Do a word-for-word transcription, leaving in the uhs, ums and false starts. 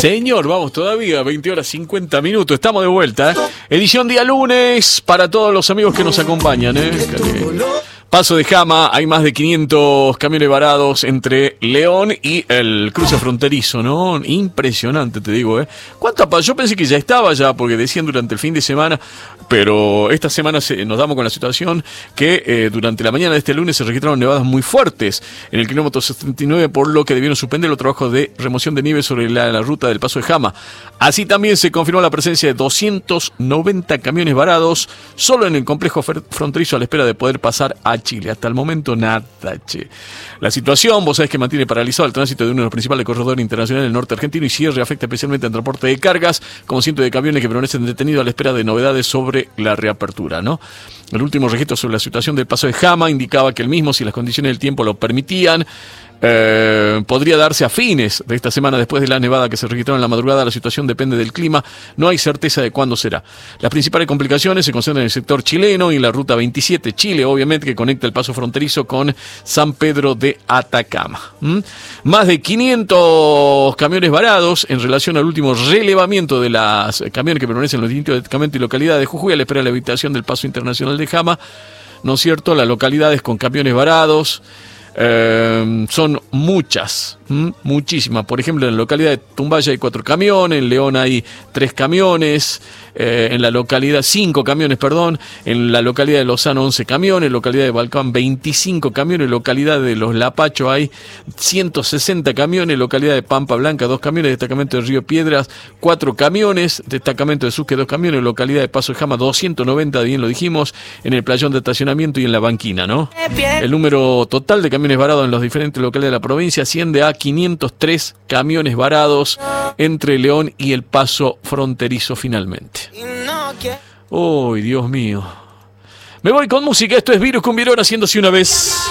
Señor, vamos todavía, veinte horas cincuenta minutos, estamos de vuelta, ¿eh? Edición día lunes para todos los amigos que nos acompañan, ¿eh? Paso de Jama, hay más de quinientos camiones varados entre León y el cruce fronterizo, ¿no? Impresionante, te digo, ¿eh? ¿Cuánto pasó? Yo pensé que ya estaba ya, porque decían durante el fin de semana, pero esta semana se, nos damos con la situación que eh, durante la mañana de este lunes se registraron nevadas muy fuertes en el kilómetro setenta y nueve, por lo que debieron suspender los trabajos de remoción de nieve sobre la, la ruta del Paso de Jama. Así también se confirmó la presencia de doscientos noventa camiones varados solo en el complejo fronterizo a la espera de poder pasar a Chile. Hasta el momento nada, che. La situación, vos sabés que mantiene paralizado el tránsito de uno de los principales corredores internacionales del norte argentino y cierre afecta especialmente al transporte de cargas, como cientos de camiones que permanecen detenidos a la espera de novedades sobre la reapertura, ¿no? El último registro sobre la situación del Paso de Jama indicaba que el mismo, si las condiciones del tiempo lo permitían, Eh, podría darse a fines de esta semana después de la nevada que se registró en la madrugada. La situación depende del clima, no hay certeza de cuándo será. Las principales complicaciones se concentran en el sector chileno y en la ruta veintisiete, Chile, obviamente, que conecta el paso fronterizo con San Pedro de Atacama. ¿Mm? Más de quinientos camiones varados en relación al último relevamiento de los camiones que permanecen en los distintos departamentos y localidades de Jujuy a la espera de la habilitación del paso internacional de Jama, ¿no es cierto? Las localidades con camiones varados Eh, son muchas, ¿m? muchísimas. Por ejemplo, en la localidad de Tumbaya hay cuatro camiones, en León hay tres camiones, eh, en la localidad, cinco camiones, perdón, en la localidad de Lozano once camiones, en la localidad de Balcán veinticinco camiones, en la localidad de Los Lapachos hay ciento sesenta camiones, en la localidad de Pampa Blanca dos camiones, destacamento de Río Piedras cuatro camiones, destacamento de Susque dos camiones, en la localidad de Paso de Jama doscientos noventa, bien lo dijimos, en el playón de estacionamiento y en la banquina, ¿no? El número total de camiones varados en los diferentes locales de la provincia asciende a quinientos tres camiones varados entre León y el paso fronterizo finalmente. ¡Uy, Dios mío! Me voy con música, esto es Virus Cumbierón haciéndose una vez.